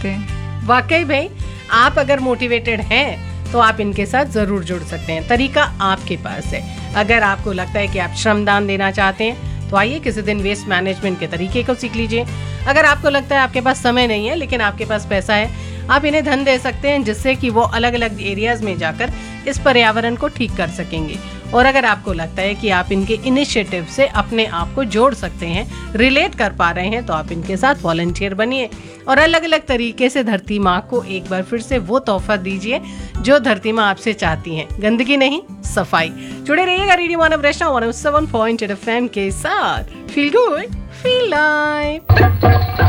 सकते हैं। वाकई भाई, आप अगर मोटिवेटेड हैं तो आप इनके साथ जरूर जुड़ सकते हैं। तरीका आपके पास है। अगर आपको लगता है कि आप श्रमदान देना चाहते हैं तो आइए किसी दिन वेस्ट मैनेजमेंट के तरीके को सीख लीजिए। अगर आपको लगता है आपके पास समय नहीं है लेकिन आपके पास पैसा है, आप इन्हें धन दे सकते हैं जिससे कि वो अलग अलग एरियाज में जाकर इस पर्यावरण को ठीक कर सकेंगे। और अगर आपको लगता है कि आप इनके इनिशिएटिव से अपने आप को जोड़ सकते हैं, रिलेट कर पा रहे हैं, तो आप इनके साथ वॉलंटियर बनिए और अलग अलग तरीके से धरती माँ को एक बार फिर से वो तोहफा दीजिए जो धरती माँ आपसे चाहती हैं, गंदगी नहीं, सफाई। जुड़े रहिएगा रेडियो मानव रचना 107.8 FM के साथ। Feel good, feel live.